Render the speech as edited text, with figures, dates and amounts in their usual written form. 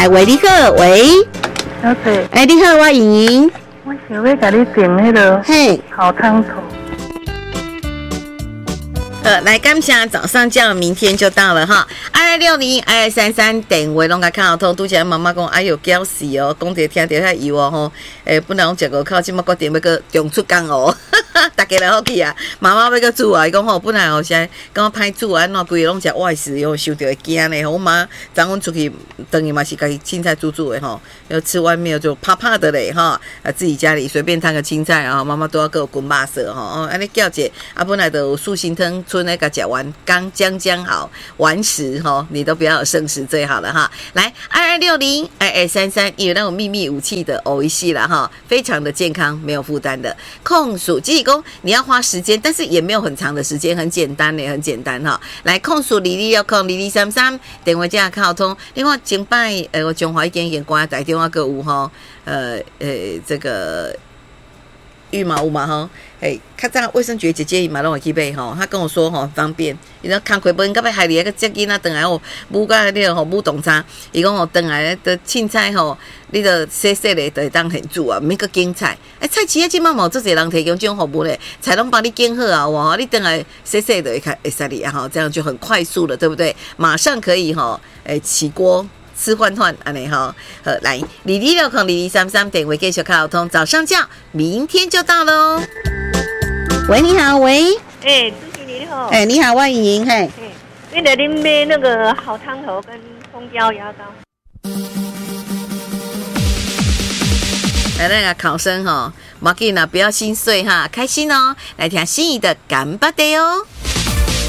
来，喂，你好，喂， 小姐， 你好，我莹莹， 我想要给你订那个好汤头。 来感谢早上叫，明天就到了哈，22602233电话拢甲看好通，拄则妈妈讲，哎哟，惊死哦，讲着听着遐油哦吼，本来讲食个靠，即马决定要个中出工哦，大家来好去啊，妈妈要个煮啊，伊讲吼，本来吼现在讲歹煮啊，安怎规个拢食外食哟，受着会惊咧，我妈昨阮出去等于嘛是家己青菜煮的吼，要吃外面就怕怕的嘞哈，自己家里随便摊个青菜啊，妈妈都要给我滚肉色吼，安尼叫者本来就有素心汤。那个讲完刚将好完食哈，你都不要有剩食最好了哈。来22602233，有那种秘密武器的偶一系了哈，非常的健康，没有负担的。控诉基工你要花时间，但是也没有很长的时间，很简单呢，很简单哈。来控诉22602233电话架靠通。另外前摆我中华一间关台电话个有哈，这个。玉嘛有嘛吼，较早卫生局姐姐伊嘛拢会去买吼，她跟我说吼很方便，伊说工课本到尾害你个接囡仔转来吼，母甲迄个吼母冻差，伊讲吼转来的凊彩吼，你着洗洗咧就会当现煮啊，免个拣菜。菜市啊，即满嘛做侪人提供这种服务咧，菜拢帮你拣好啊，哇，你转来洗洗就会使你啊吼，这样就很快速了，对不对？马上可以吼，起锅。吃换安尼哈，来22602233电话继续开通，早上叫，明天就到喽。喂，你好，喂， 主持你好， 你好，我莹莹，嘿， 为了您买那个好汤头跟蜂胶牙膏。 来那个考生哈，马吉娜不要心碎哈，开心哦，来听心仪的干巴爹哦。